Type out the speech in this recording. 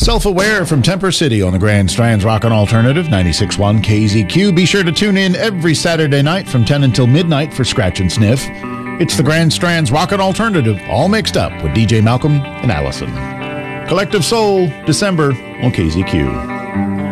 Self-Aware from Temper City on the Grand Strands Rockin' Alternative 96.1 KZQ. Be sure to tune in every Saturday night from 10 until midnight for Scratch and Sniff. It's the Grand Strands Rockin' Alternative, all mixed up with DJ Malcolm and Allison. Collective Soul, December on KZQ.